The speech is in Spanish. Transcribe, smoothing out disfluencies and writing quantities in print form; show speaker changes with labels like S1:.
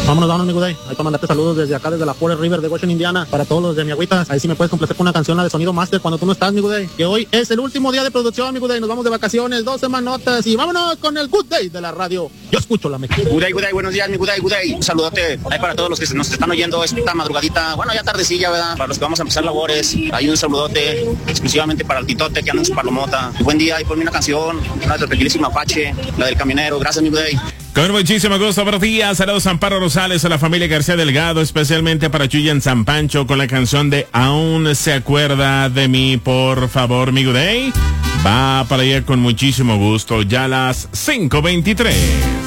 S1: Vámonos, mi Guday. Ahí para mandarte saludos desde acá, desde la Forest River de Washington, Indiana, para todos los de mi agüitas. Ahí sí me puedes complacer con una canción, la de Sonido Master, cuando tú no estás, mi Guday. Que hoy es el último día de producción, mi Guday. Nos vamos de vacaciones, 2 semanotas y vámonos con el Good Day de la radio. Yo escucho la mejor.
S2: Guday, buenos días, mi Guday. Un saludote ahí para todos los que nos están oyendo esta madrugadita. Bueno, ya tardecilla, ¿verdad? Para los que vamos a empezar labores. Hay un saludote exclusivamente para el Titote que anda en su palomota. Buen día, y ponme una canción, una de Tranquilísima Apache, la del camionero. Gracias, mi Guday.
S3: Con muchísimo gusto, buenos días. Saludos Amparo Rosales, a la familia García Delgado, especialmente para Chuya en San Pancho con la canción de Aún se acuerda de mí, por favor, mi Guday. Va para allá con muchísimo gusto, ya las 5:23.